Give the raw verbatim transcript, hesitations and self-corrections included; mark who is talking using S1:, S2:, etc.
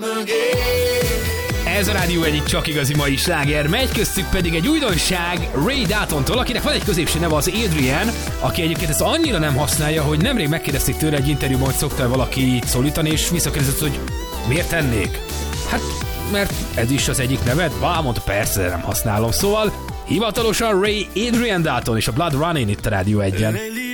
S1: Ez a Rádió egyik csak igazi mai sláger, megy köztük pedig egy újdonság Ray Daltontól, akinek van egy középső neve, az Adrian, aki egyébként ezt annyira nem használja, hogy nemrég megkérdezték tőle egy interjúban, hogy szokta valaki itt szólítani, és visszakérdezett, hogy miért tennék? Hát, mert ez is az egyik neved? Vá, mondta, persze, nem használom. Szóval hivatalosan Ray Adrian Dalton és a Blood Running itt a Rádió egyen.